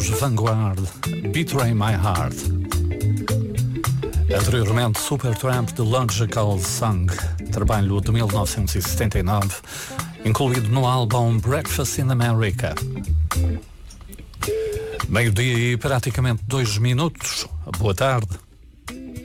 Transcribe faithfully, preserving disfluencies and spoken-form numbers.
os Vanguard, Betray My Heart. Anteriormente, Supertramp de Logical Song, trabalho de mil novecentos e setenta e nove, incluído no álbum Breakfast in America. Meio-dia e praticamente dois minutos. Boa tarde.